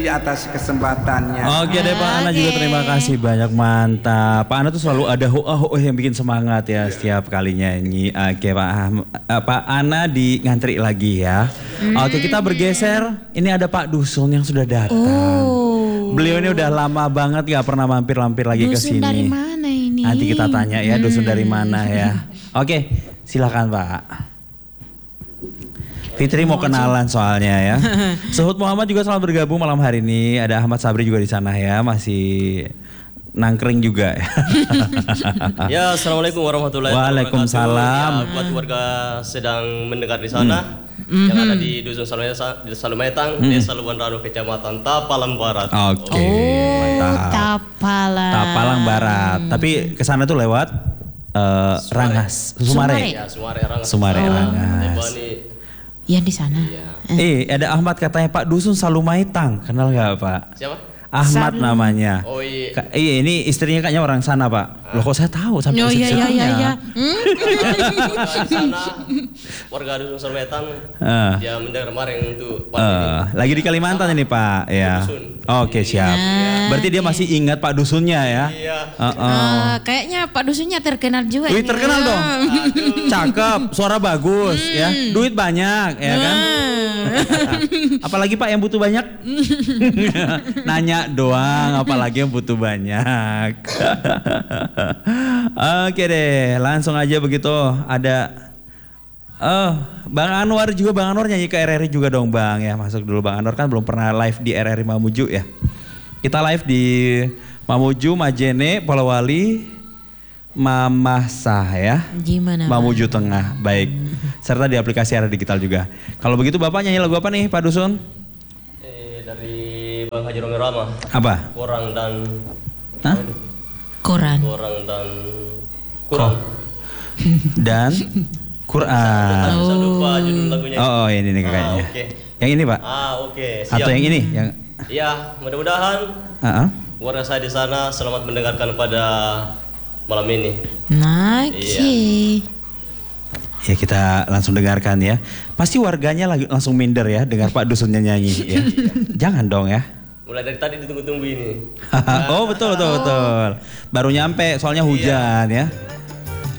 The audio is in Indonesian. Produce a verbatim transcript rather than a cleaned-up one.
Ji atas kesempatannya. Oke deh Pak Ana juga terima kasih banyak, mantap. Pak Ana tuh selalu ada hoa hoa yang bikin semangat ya setiap kali nyanyi. Oke Pak uh, Pak Ana di ngantri lagi ya. Hmm. Oke kita bergeser. Ini ada Pak Dusun yang sudah datang. Oh. Beliau ini udah lama banget gak pernah mampir-mampir lagi ke sini. Dusun dari mana ini? Nanti kita tanya ya dusun dari mana ya. Oke silakan Pak. Fitri mau kenalan soalnya ya. Suhud Muhammad juga selamat bergabung malam hari ini. Ada Ahmad Sabri juga di sana ya, masih nangkring juga. Ya, assalamualaikum warahmatullahi wabarakatuh. Waalaikumsalam. Ya, buat warga sedang mendengar di sana, hmm. yang ada di Dusun Salumetang, hmm. Desa Luban Ranu, Kecamatan Tapalang Barat. Oke, okay. Oh, Tapalang. Tapalang Barat. Tapi ke sana tuh lewat uh, Rangas, Sumare. Sumare. Ya, Sumare Rangas. Sumare oh. Rangas. Ya di sana. Iya. Eh, ada Ahmad katanya Pak Dusun Salumaitang. Kenal nggak Pak? Siapa? Ahmad Salu. namanya. Oh iya. Ka iya ini istrinya kayaknya orang sana Pak. Ah. Loh kok saya tahu sampai oh, iya, iya, iya, iya. Hmm? Di sana warga Dusun Salumaitang uh. dia mendengar kemarin itu. Uh, lagi di Kalimantan ini Pak ya. Oke okay, siap. Nah, berarti dia masih ingat Pak Dusunnya ya. Iya. Uh -uh. Uh, kayaknya Pak Dusunnya terkenal juga. Wih terkenal dong. Aduh. Cakep, suara bagus hmm. ya. Duit banyak ya kan. Apalagi Pak yang butuh banyak. Nanya doang, apalagi yang butuh banyak. Oke deh, langsung aja begitu. Ada oh, Bang Anwar juga, Bang Anwar nyanyi ke R R I juga dong Bang ya. Masuk dulu Bang Anwar kan belum pernah live di R R I Mamuju ya. Kita live di Mamuju, Majene, Polowali, Mamasa ya. Gimana? Mamuju Tengah, baik. Serta di aplikasi R R I Digital juga. Kalau begitu Bapak nyanyi lagu apa nih Pak Dusun? Eh, dari Bang Haji Romi Rama. Apa? Kurang dan Hah? Koran. Kurang dan kurang. Dan Quran. Oh. Saya lupa judul lagunya. Oh, oh ini nih kayaknya. Ah, okay. Yang ini Pak? Ah oke. Okay. Atau yang ini? Yang. Iya, mudah-mudahan. Uh -uh. Warga saya di sana selamat mendengarkan pada malam ini. Nah, iya. Ya kita langsung dengarkan ya. Pasti warganya lagi langsung minder ya dengar Pak Dusunnya nyanyi ya. Jangan dong ya. Mulai dari tadi ditunggu-tunggu ini. Oh betul betul betul. Baru nyampe soalnya hujan iya. ya.